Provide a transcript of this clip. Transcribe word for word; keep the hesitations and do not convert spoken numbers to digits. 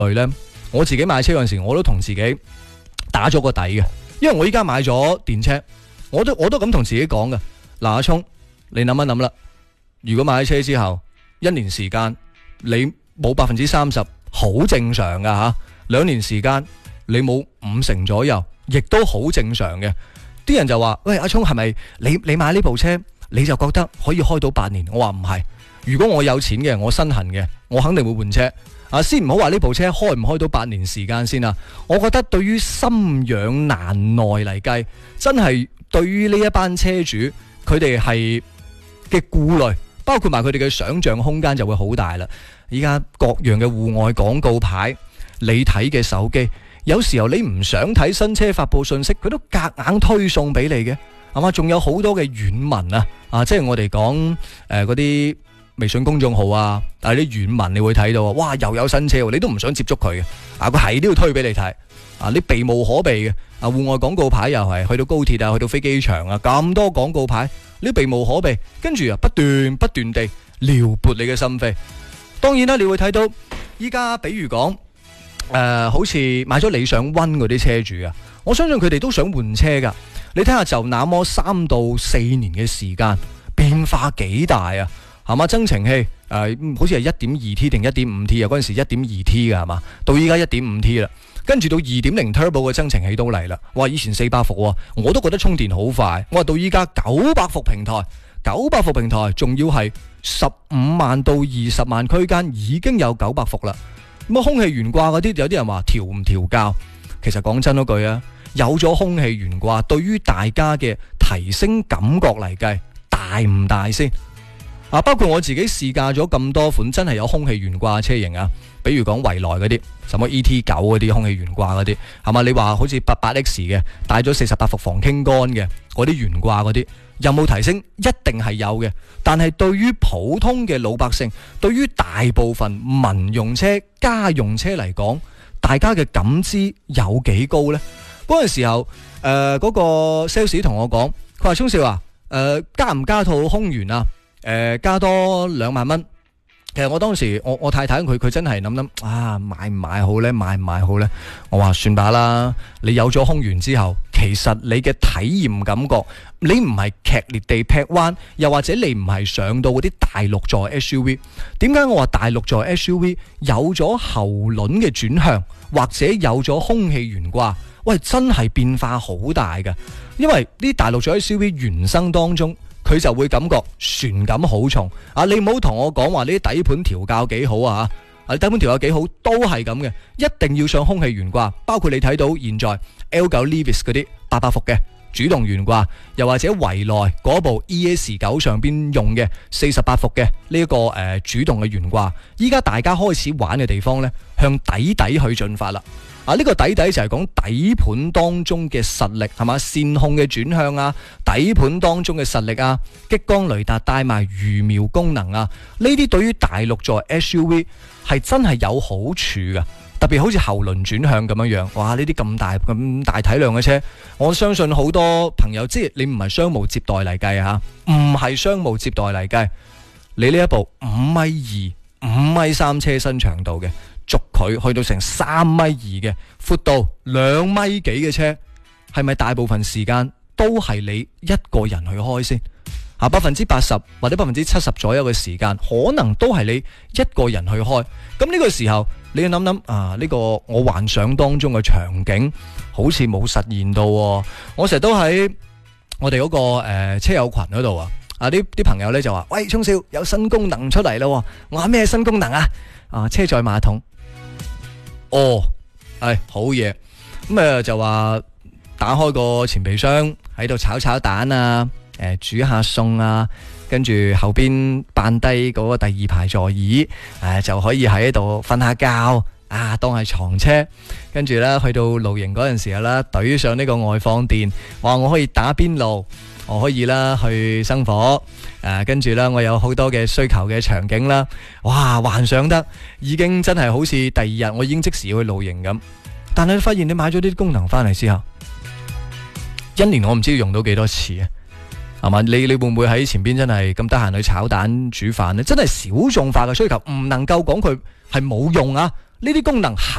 類呢，我自己買車嗰陣時，我都同自己打咗個底嘅，因為我依家買咗電車，我都我都咁同自己講嘅。嗱，阿聰，你諗一諗啦，如果買咗車之後一年時間你冇百分之三十，好正常噶吓。兩年時間你冇五成左右，亦都好正常嘅。啲人就話：喂，阿聰，係咪你你買呢部車你就覺得可以開到八年？我話唔係，如果我有錢嘅，我身痕嘅，我肯定會換車。啊，先唔好話呢部車開唔開到八年時間先啊！我覺得對於心養難耐嚟計，真係對於呢一班車主佢哋係嘅顧慮，包括埋佢哋嘅想像空間就會好大啦。依家各樣嘅戶外廣告牌，你睇嘅手機，有時候你唔想睇新車發佈信息，佢都夾硬推送俾你嘅，係嘛？仲有好多嘅軟文啊，啊，即係我哋講誒嗰啲微信公眾號啊，但係啲軟文你會睇到啊，哇，又有新車，你都唔想接觸佢嘅，啊，佢係都要推俾你睇，啊，你避無可避嘅，啊，戶外廣告牌又係去到高鐵啊，去到飛機場啊，咁多廣告牌，你都避無可避，跟住啊不斷不斷地撩撥你嘅心扉。當然啦，你會睇到依家比如講誒、呃，好似買咗理想 ONE 嗰啲車主啊，我相信佢哋都想換車噶。你睇下就那麼三到四年嘅時間，變化幾大啊！係嘛，增程器誒、呃，好似係一點二 T 定一點五 T 啊，嗰陣時一點二 T 噶係嘛，到依家一點五 T 啦，跟住到二點零 Turbo 嘅增程器都嚟啦。哇，以前四百伏啊，我都覺得充電好快。我話到依家九百伏平台，九百伏平台仲要係十五萬到二十萬區間已經有九百伏啦。咁啊，空氣懸掛嗰啲，有啲人話調唔調校，其實講真嗰句啊，有咗空氣懸掛，對於大家嘅提升感覺嚟計，大唔大先？啊，包括我自己試駕咗咁多款真係有空氣懸掛嘅車型啊，比如講蔚來嗰啲，什麼 E T 九嗰啲空氣懸掛嗰啲，係嘛？你話好似八八 X 嘅帶咗四十八伏防傾乾嘅嗰啲懸掛嗰啲，有冇提升？一定係有嘅。但係對於普通嘅老百姓，對於大部分民用車、家用車嚟講，大家嘅感知有幾高呢？嗰陣時候，誒、呃、嗰、嗰個 sales 同我講，佢話：聰少啊，誒、呃、加唔加套空懸啊？誒、呃，加多兩萬蚊。其實我當時我我太太佢佢真係諗諗啊，買唔買好呢？買唔買好呢？我話算吧啦。你有咗空懸之後，其實你嘅體驗感覺，你唔係劇烈地劈彎，又或者你唔係上到嗰啲大六座 S U V。點解我話大六座 S U V 有咗後輪嘅轉向，或者有咗空氣懸掛？喂，真係變化好大噶。因為呢大六座 S U V 原生當中，佢就會感覺旋感好重啊！你唔好同我講話呢啲底盤調校幾好啊！啊，底盤調校幾好都係咁嘅，一定要上空氣懸掛。包括你睇到現在 L 九 Levis 嗰啲八百伏嘅主動懸掛，又或者蔚來嗰部 E S 九上邊用嘅四十八伏嘅呢一個誒、呃、主動嘅懸掛。依家大家開始玩嘅地方呢，向底底去進發啦。啊！呢、這個底底就係講底盤當中嘅實力，係嘛？線控嘅轉向啊，底盤當中嘅實力啊，激光雷達帶埋魚瞄功能啊，呢啲對於大六座 S U V 係真係有好處噶。特別好似後輪轉向咁樣樣，哇！呢啲咁大咁大體量嘅車，我相信好多朋友，即係你唔係商務接待嚟計吓，唔係商務接待嚟計，你呢一部五米二、五米三車身長度嘅。逐佢去到成三米二嘅闊度兩米幾嘅車，係咪大部分時間都係你一個人去開先？啊，百分之八十或者百分之七十左右嘅時間，可能都係你一個人去開。咁呢個時候，你要諗諗啊，呢、這個我幻想當中嘅場景，好似冇實現到、哦。我成日都喺我哋嗰、那個誒、呃、車友群嗰度啊，啊啲啲朋友咧就話：喂，聰少有新功能出嚟咯！我話咩新功能啊？啊，車載馬桶。哦，係好嘢，咁誒就話打開個前備箱喺度炒炒蛋啊，誒、呃、煮下餸啊，跟住後邊扮低嗰個第二排座椅，誒、呃、就可以喺度瞓下覺啊，當係床車。跟住咧去到露營嗰陣時候啦，懟上呢個外放電，話我可以打邊爐，我可以啦去生火。誒、啊，跟住啦，我有好多嘅需求嘅場景啦，哇，幻想得已經真係好似第二日我已經即時要去露營咁。但係發現你買咗啲功能翻嚟之後，一年我唔知要用到幾多次啊，係嘛？你你會唔會喺前邊真係咁得閒去炒蛋煮飯呢？真係小眾化嘅需求，唔能夠講佢係冇用啊。 呢啲功能